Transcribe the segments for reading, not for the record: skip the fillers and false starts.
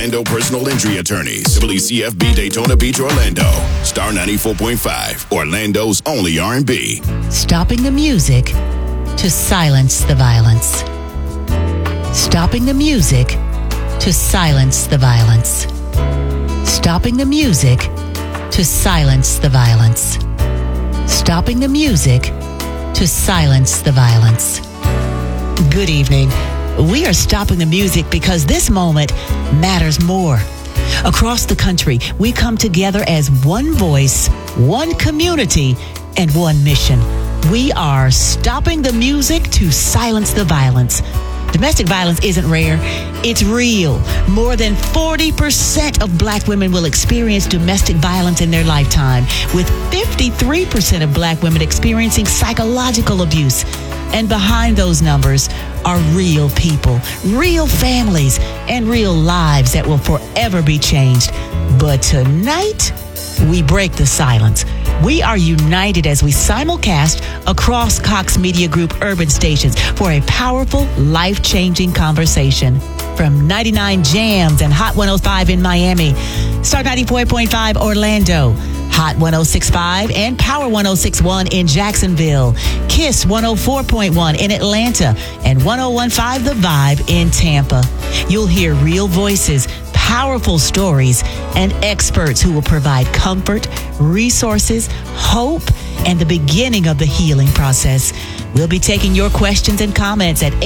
Orlando personal injury attorneys. WCFB Daytona Beach, Orlando. Star 94.5, Orlando's only R&B. Stopping the music to silence the violence. Stopping the music to silence the violence. Stopping the music to silence the violence. Stopping the music to silence the violence. Good evening. We are stopping the music because this moment matters more. Across the country, we come together as one voice, one community, and one mission. We are stopping the music to silence the violence. Domestic violence isn't rare, it's real. More than 40% of Black women will experience domestic violence in their lifetime, with 53% of Black women experiencing psychological abuse. And behind those numbers are real people, real families, and real lives that will forever be changed. But tonight, we break the silence. We are united as we simulcast across Cox Media Group urban stations for a powerful, life-changing conversation. From 99 Jams and Hot 105 in Miami, Star 94.5 Orlando, Hot 106.5 and Power 106.1 in Jacksonville, Kiss 104.1 in Atlanta, and 101.5 The Vibe in Tampa. You'll hear real voices, powerful stories, and experts who will provide comfort, resources, hope, and the beginning of the healing process. We'll be taking your questions and comments at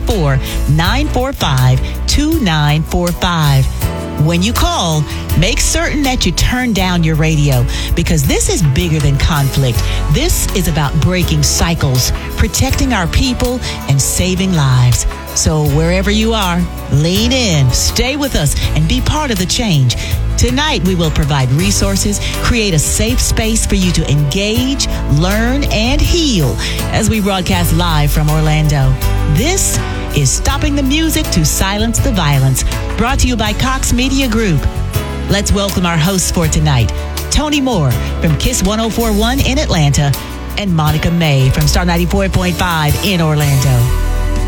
844-945-2945. When you call, make certain that you turn down your radio because this is bigger than conflict. This is about breaking cycles, protecting our people, and saving lives. So wherever you are, lean in, stay with us, and be part of the change. Tonight, we will provide resources, create a safe space for you to engage, learn, and heal as we broadcast live from Orlando. This is Stopping the Music to Silence the Violence, brought to you by Cox Media Group. Let's welcome our hosts for tonight, Tony Moore from Kiss 104.1 in Atlanta and Monica May from Star 94.5 in Orlando.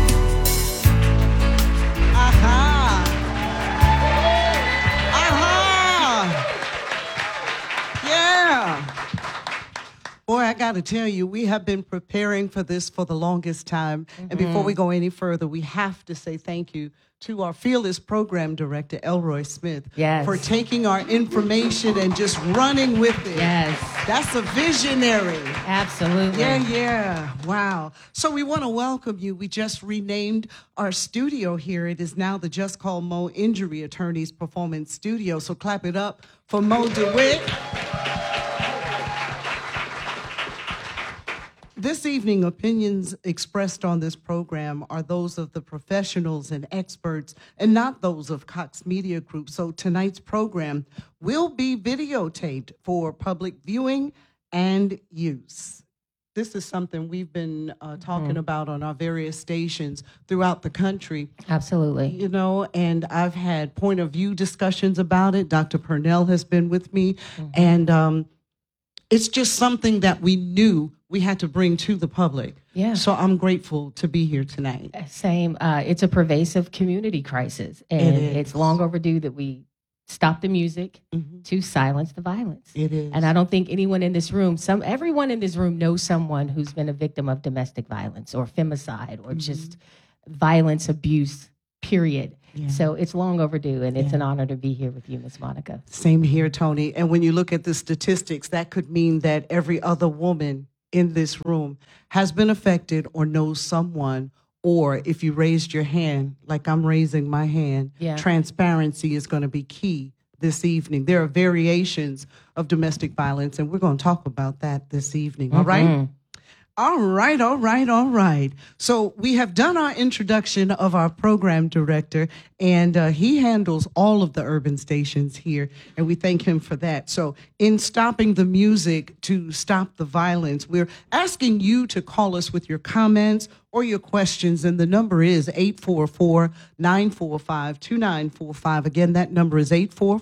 Boy, I got to tell you, we have been preparing for this for the longest time. Mm-hmm. And before we go any further, we have to say thank you to our fearless program director, Elroy Smith, for taking our information and just running with it. Yes. That's a visionary. Absolutely. Yeah. Wow. So we want to welcome you. We just renamed our studio here. It is now the Just Call Mo Injury Attorneys Performance Studio. So clap it up for Mo DeWitt. This evening, opinions expressed on this program are those of the professionals and experts and not those of Cox Media Group. So tonight's program will be videotaped for public viewing and use. This is something we've been talking about on our various stations throughout the country. Absolutely. You know, and I've had point of view discussions about it. Dr. Purnell has been with me. And it's just something that we knew we had to bring to the public. Yeah. So I'm grateful to be here tonight. Same. It's a pervasive community crisis. And it's long overdue that we stop the music to silence the violence. It is. And I don't think anyone in this room, everyone in this room knows someone who's been a victim of domestic violence or femicide or just violence, abuse, period. Yeah. So it's long overdue, and it's an honor to be here with you, Ms. Monica. Same here, Tony. And when you look at the statistics, that could mean that every other woman in this room has been affected or knows someone, or if you raised your hand, like I'm raising my hand, transparency is going to be key this evening. There are variations of domestic violence, and we're going to talk about that this evening, all right? All right. So we have done our introduction of our program director, and he handles all of the urban stations here, and we thank him for that. So in stopping the music to stop the violence, we're asking you to call us with your comments or your questions, and the number is 844-945-2945. Again, that number is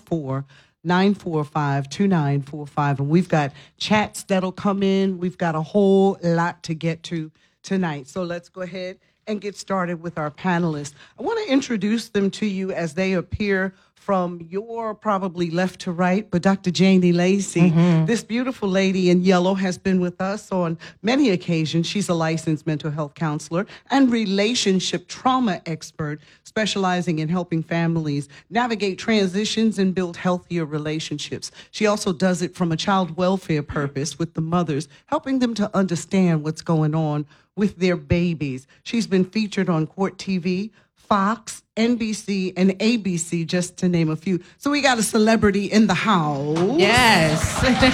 844-945-2945. And we've got chats that'll come in. We've got a whole lot to get to tonight. So let's go ahead and get started with our panelists. I want to introduce them to you as they appear from your probably left to right, but Dr. Janie Lacey, this beautiful lady in yellow, has been with us on many occasions. She's a licensed mental health counselor and relationship trauma expert, specializing in helping families navigate transitions and build healthier relationships. She also does it from a child welfare purpose with the mothers, helping them to understand what's going on with their babies. She's been featured on Court TV, Fox, NBC, and ABC, just to name a few. So we got a celebrity in the house. Yes.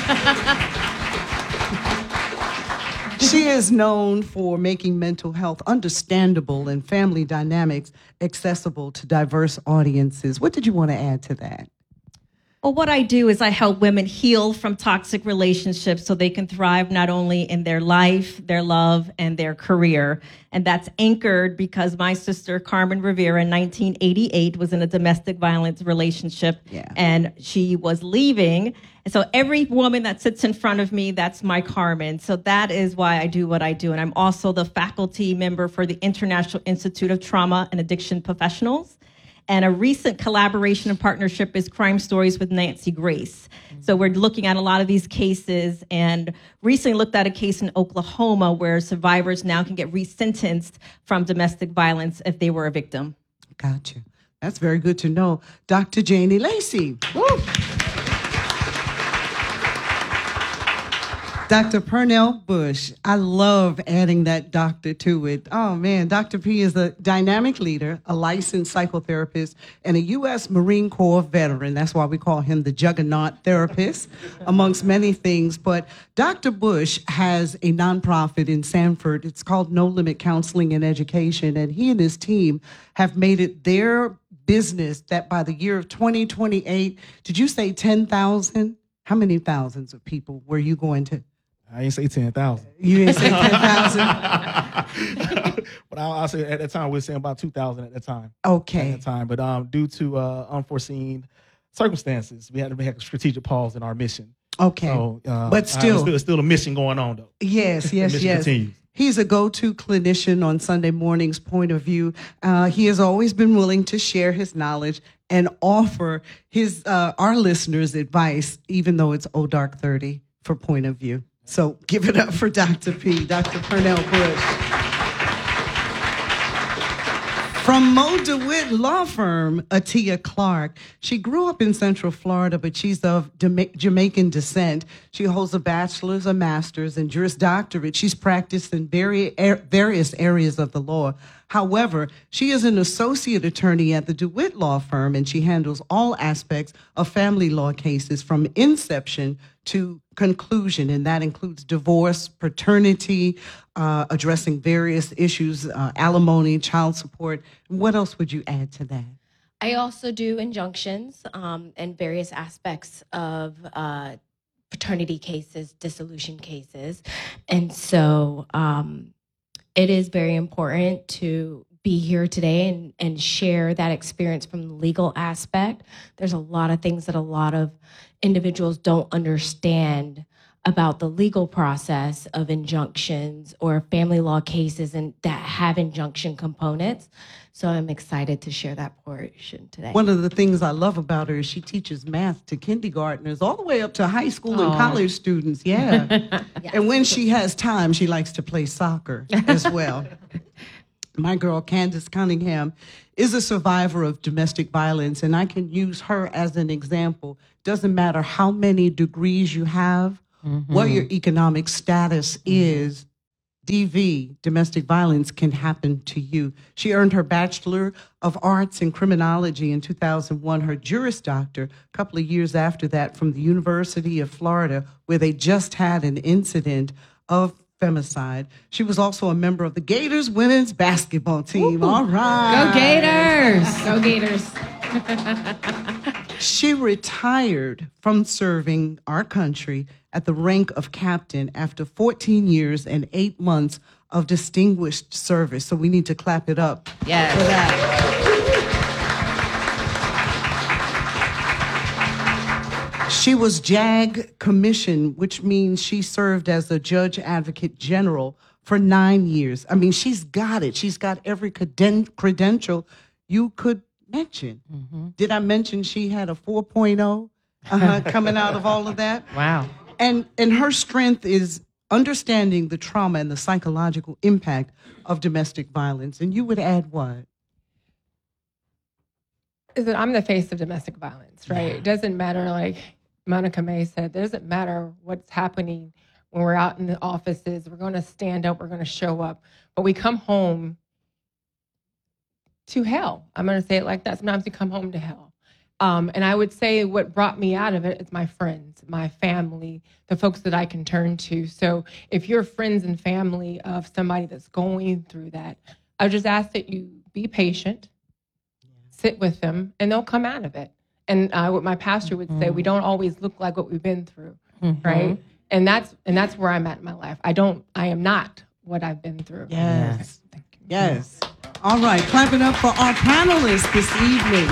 She is known for making mental health understandable and family dynamics accessible to diverse audiences. What did you want to add to that? Well, what I do is I help women heal from toxic relationships so they can thrive not only in their life, their love, and their career. And that's anchored because my sister, Carmen Rivera, in 1988 was in a domestic violence relationship, and she was leaving. And so every woman that sits in front of me, that's my Carmen. So that is why I do what I do. And I'm also the faculty member for the International Institute of Trauma and Addiction Professionals. And a recent collaboration and partnership is Crime Stories with Nancy Grace. So we're looking at a lot of these cases, and recently looked at a case in Oklahoma where survivors now can get resentenced from domestic violence if they were a victim. Gotcha. That's very good to know. Dr. Janie Lacey. Woo. Dr. Pernell Bush. I love adding that doctor to it. Oh, man. Dr. P is a dynamic leader, a licensed psychotherapist, and a U.S. Marine Corps veteran. That's why we call him the Juggernaut Therapist, amongst many things. But Dr. Bush has a nonprofit in Sanford. It's called No Limit Counseling and Education, and he and his team have made it their business that by the year of 2028, did you say 10,000? How many thousands of people were you going to? I ain't say 10,000. You didn't say 10,000? But I'll say at that time, we were saying about 2,000 at that time. Okay. At that time. But due to unforeseen circumstances, we had to make a strategic pause in our mission. Okay. So, but still. There's still a mission going on, though. Yes, yes, the mission yes. continues. He's a go-to clinician on Sunday mornings, Point of View. He has always been willing to share his knowledge and offer his our listeners advice, even though it's Dark 30 for Point of View. So give it up for Dr. P, Dr. Pernell Bush. From Mo DeWitt Law Firm, Atia Clark. She grew up in Central Florida, but she's of Jamaican descent. She holds a bachelor's, a master's, and Juris Doctorate. She's practiced in various areas of the law. However, she is an associate attorney at the DeWitt Law Firm, and she handles all aspects of family law cases from inception to conclusion, and that includes divorce, paternity, addressing various issues, alimony, child support. What else would you add to that? I also do injunctions and various aspects of paternity cases, dissolution cases. And so it is very important to be here today and share that experience from the legal aspect. There's a lot of things that a lot of individuals don't understand about the legal process of injunctions or family law cases and that have injunction components. So I'm excited to share that portion today. One of the things I love about her is she teaches math to kindergartners all the way up to high school and college students. Yeah. Yes. And when she has time, she likes to play soccer as well. My girl, Candace Cunningham, is a survivor of domestic violence, and I can use her as an example. Doesn't matter how many degrees you have, what your economic status is, DV, domestic violence, can happen to you. She earned her Bachelor of Arts in Criminology in 2001, her Juris Doctor a couple of years after that from the University of Florida, where they just had an incident of femicide. She was also a member of the Gators women's basketball team. All right. Go Gators! Go Gators. She retired from serving our country at the rank of captain after 14 years and 8 months of distinguished service. So we need to clap it up for that. She was JAG commissioned, which means she served as a judge advocate general for 9 years. I mean, she's got it. She's got every credential you could mention. Did I mention she had a 4.0 coming out of all of that? Wow. And her strength is understanding the trauma and the psychological impact of domestic violence. And you would add what? Is that I'm the face of domestic violence, right? It doesn't matter, like Monica May said, it doesn't matter what's happening when we're out in the offices. We're going to stand up, we're going to show up. But we come home to hell. I'm going to say it like that. Sometimes you come home to hell. And I would say what brought me out of it is my friends, my family, the folks that I can turn to. So if you're friends and family of somebody that's going through that, I just ask that you be patient, sit with them, and they'll come out of it. And what my pastor would say, we don't always look like what we've been through, right? And that's where I'm at in my life. I am not what I've been through. Yes. Thank you. Yes. All right, clap it up for our panelists this evening.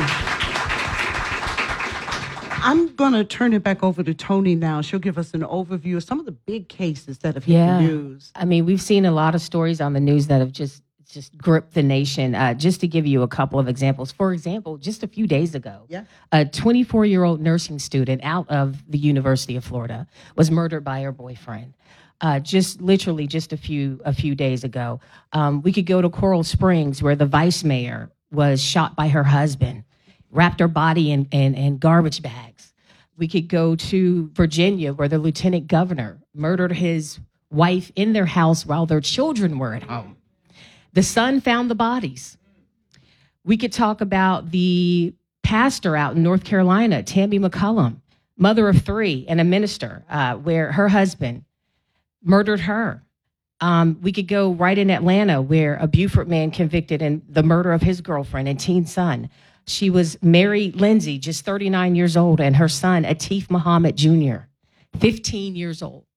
I'm going to turn it back over to Tony now. She'll give us an overview of some of the big cases that have hit the news. I mean, we've seen a lot of stories on the news that have just gripped the nation. Just to give you a couple of examples. For example, just a few days ago, a 24-year-old nursing student out of the University of Florida was murdered by her boyfriend. Just a few days ago. We could go to Coral Springs, where the vice mayor was shot by her husband, wrapped her body in garbage bags. We could go to Virginia, where the lieutenant governor murdered his wife in their house while their children were at home. The son found the bodies. We could talk about the pastor out in North Carolina, Tammy McCullum, mother of 3 and a minister, where her husband murdered her. We could go right in Atlanta, where a Beaufort man convicted in the murder of his girlfriend and teen son. She was Mary Lindsay, just 39 years old, and her son, Atif Muhammad Jr., 15 years old.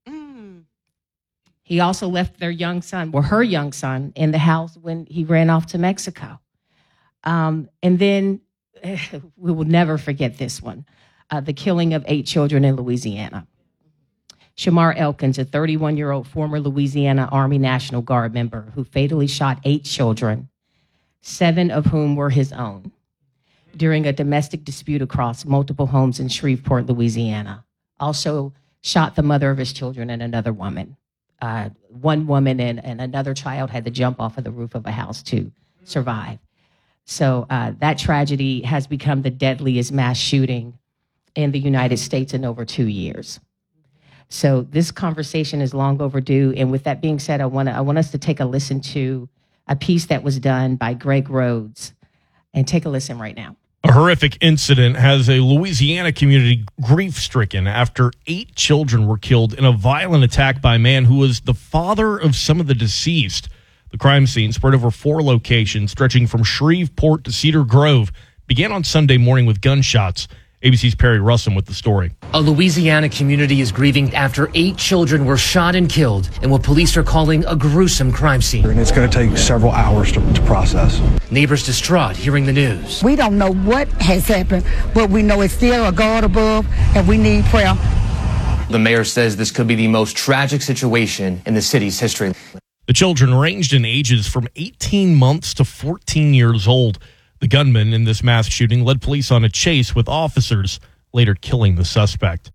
He also left her young son, in the house when he ran off to Mexico. And then we will never forget this one, the killing of 8 children in Louisiana. Shamar Elkins, a 31-year-old former Louisiana Army National Guard member who fatally shot 8 children, 7 of whom were his own, during a domestic dispute across multiple homes in Shreveport, Louisiana. Also shot the mother of his children and another woman. One woman and another child had to jump off of the roof of a house to survive. So that tragedy has become the deadliest mass shooting in the United States in over 2 years. So this conversation is long overdue. And with that being said, I want us to take a listen to a piece that was done by Greg Rhodes. And take a listen right now. A horrific incident has a Louisiana community grief-stricken after 8 children were killed in a violent attack by a man who was the father of some of the deceased. The crime scene, spread over 4 locations, stretching from Shreveport to Cedar Grove, began on Sunday morning with gunshots. ABC's Perry Russell with the story. A Louisiana community is grieving after 8 children were shot and killed in what police are calling a gruesome crime scene. And it's going to take several hours to process. Neighbors distraught hearing the news. We don't know what has happened, but we know it's still a God above, and we need prayer. The mayor says this could be the most tragic situation in the city's history. The children ranged in ages from 18 months to 14 years old. The gunman in this mass shooting led police on a chase with officers, later killing the suspect.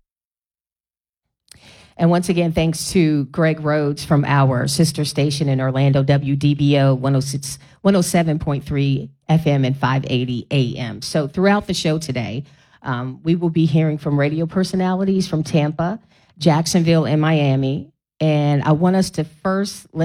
And once again, thanks to Greg Rhodes from our sister station in Orlando, WDBO 107.3 FM and 580 AM. So throughout the show today, we will be hearing from radio personalities from Tampa, Jacksonville, and Miami. And I want us to first